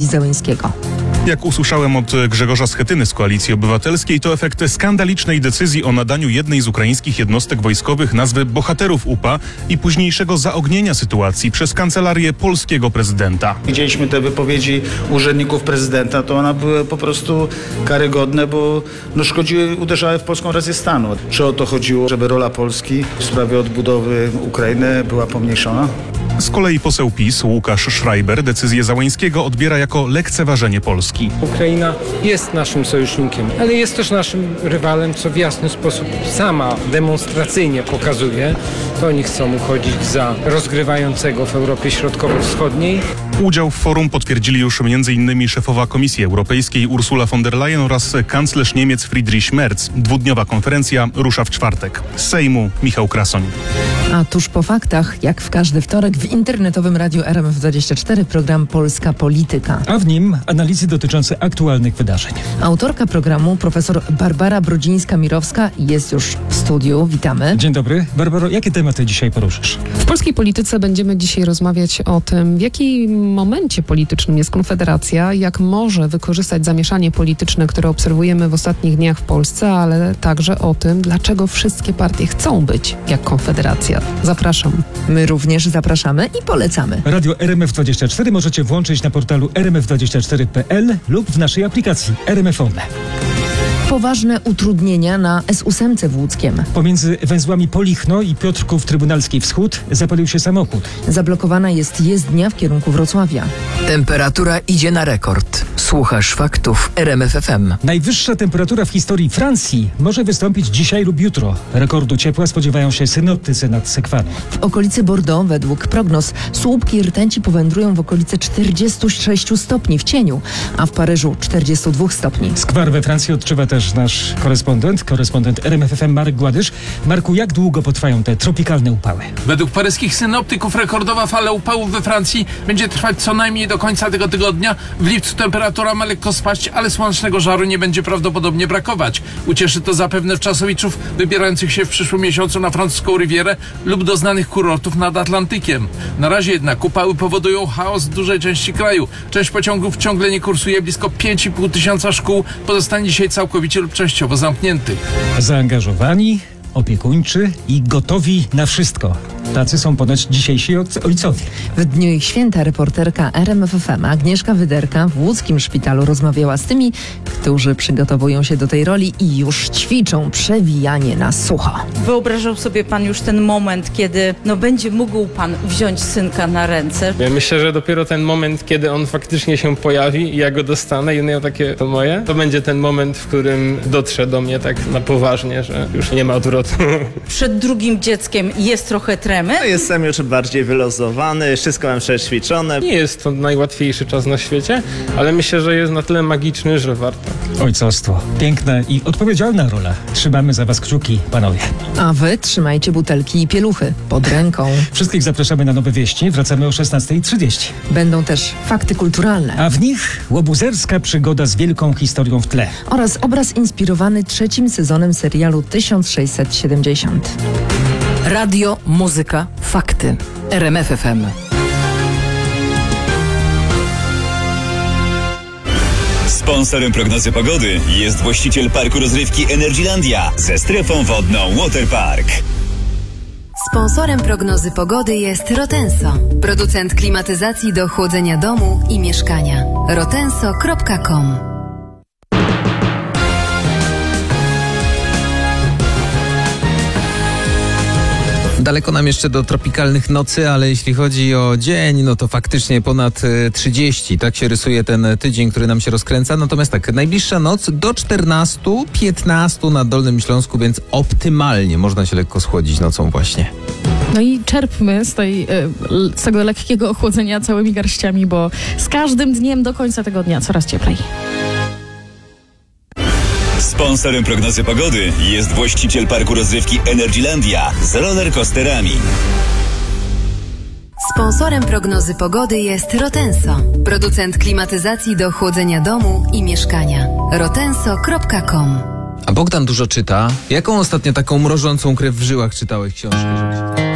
Załęskiego. Jak usłyszałem od Grzegorza Schetyny z Koalicji Obywatelskiej, to efekt skandalicznej decyzji o nadaniu jednej z ukraińskich jednostek wojskowych nazwy bohaterów UPA i późniejszego zaognienia sytuacji przez kancelarię polskiego prezydenta. Widzieliśmy te wypowiedzi urzędników prezydenta, to one były po prostu karygodne, bo szkodziły, uderzały w polską rację stanu. Czy o to chodziło, żeby rola Polski w sprawie odbudowy Ukrainy była pomniejszona? Z kolei poseł PiS Łukasz Schreiber decyzję Załęskiego odbiera jako lekceważenie Polski. Ukraina jest naszym sojusznikiem, ale jest też naszym rywalem, co w jasny sposób sama demonstracyjnie pokazuje. To oni chcą uchodzić za rozgrywającego w Europie Środkowo-Wschodniej. Udział w forum potwierdzili już m.in. szefowa Komisji Europejskiej Ursula von der Leyen oraz kanclerz Niemiec Friedrich Merz. Dwudniowa konferencja rusza w czwartek. Z Sejmu Michał Krasoń. A tuż po faktach, jak w każdy wtorek, w internetowym radiu RMF24 program Polska Polityka. A w nim analizy dotyczące aktualnych wydarzeń. Autorka programu, profesor Barbara Brudzińska-Mirowska, jest już w studiu. Witamy. Dzień dobry. Barbaro, jakie tematy dzisiaj poruszysz? W polskiej polityce będziemy dzisiaj rozmawiać o tym, w jakim momencie politycznym jest Konfederacja, jak może wykorzystać zamieszanie polityczne, które obserwujemy w ostatnich dniach w Polsce, ale także o tym, dlaczego wszystkie partie chcą być jak Konfederacja. Zapraszam. My również zapraszamy i polecamy. Radio RMF24 możecie włączyć na portalu rmf24.pl lub w naszej aplikacji RMF On. Poważne utrudnienia na S8 w Łódzkiem. Pomiędzy węzłami Polichno i Piotrków Trybunalski Wschód zapalił się samochód. Zablokowana jest jezdnia w kierunku Wrocławia. Temperatura idzie na rekord. Słuchasz faktów RMF FM. Najwyższa temperatura w historii Francji może wystąpić dzisiaj lub jutro. Rekordu ciepła spodziewają się synoptycy nad Sekwaną. W okolicy Bordeaux według prognoz słupki rtęci powędrują w okolice 46 stopni w cieniu, a w Paryżu 42 stopni. Skwar we Francji odczuwa też nasz korespondent RMF FM Marek Gładysz. Marku, jak długo potrwają te tropikalne upały? Według paryskich synoptyków rekordowa fala upałów we Francji będzie trwać co najmniej do końca tego tygodnia. W lipcu temperatura ma lekko spaść, ale słonecznego żaru nie będzie prawdopodobnie brakować. Ucieszy to zapewne wczasowiczów wybierających się w przyszłym miesiącu na francuską Rivierę lub do znanych kurortów nad Atlantykiem. Na razie jednak upały powodują chaos w dużej części kraju. Część pociągów ciągle nie kursuje, blisko 5,5 tysiąca szkół pozostanie dzisiaj całkowicie lub częściowo zamkniętych. Zaangażowani, opiekuńczy i gotowi na wszystko. Tacy są ponoć dzisiejsi ojcowie. W dniu ich święta reporterka RMF FM Agnieszka Wyderka w łódzkim szpitalu rozmawiała z tymi, którzy przygotowują się do tej roli i już ćwiczą przewijanie na sucho. Wyobrażał sobie pan już ten moment, kiedy będzie mógł pan wziąć synka na ręce? Ja myślę, że dopiero ten moment, kiedy on faktycznie się pojawi i ja go dostanę i on miał takie, to moje, to będzie ten moment, w którym dotrze do mnie tak na poważnie, że już nie ma odwrotu. Przed drugim dzieckiem jest trochę tremy? Jestem już bardziej wyluzowany, wszystko mam przećwiczone. Nie jest to najłatwiejszy czas na świecie, ale myślę, że jest na tyle magiczny, że warto. Ojcostwo. Piękna i odpowiedzialna rola. Trzymamy za was kciuki, panowie. A wy trzymajcie butelki i pieluchy pod ręką. Wszystkich zapraszamy na Nowe Wieści. Wracamy o 16:30. Będą też fakty kulturalne. A w nich łobuzerska przygoda z wielką historią w tle. Oraz obraz inspirowany 3. sezonem serialu 1670. Radio, muzyka, fakty. RMF FM. Sponsorem prognozy pogody jest właściciel parku rozrywki Energylandia ze strefą wodną Waterpark. Sponsorem prognozy pogody jest Rotenso, producent klimatyzacji do chłodzenia domu i mieszkania. rotenso.com. Daleko nam jeszcze do tropikalnych nocy, ale jeśli chodzi o dzień, no to faktycznie ponad 30. Tak się rysuje ten tydzień, który nam się rozkręca. Natomiast tak, najbliższa noc do 14-15 na Dolnym Śląsku, więc optymalnie można się lekko schłodzić nocą właśnie. No i czerpmy z tego lekkiego ochłodzenia całymi garściami, bo z każdym dniem do końca tego dnia coraz cieplej. Sponsorem prognozy pogody jest właściciel parku rozrywki Energylandia z rollercoasterami. Sponsorem prognozy pogody jest Rotenso, producent klimatyzacji do chłodzenia domu i mieszkania. rotenso.com. A Bogdan dużo czyta. Jaką ostatnio taką mrożącą krew w żyłach czytałeś książkę?